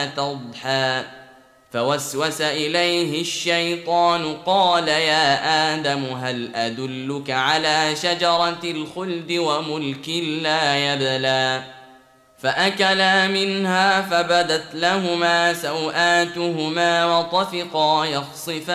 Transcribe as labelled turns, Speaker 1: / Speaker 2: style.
Speaker 1: تضحى فوسوس إليه الشيطان قال يا آدم هل أدلك على شجرة الخلد وملك لا يبلى فأكلا منها فبدت لهما سوآتهما وطفقا يخصفان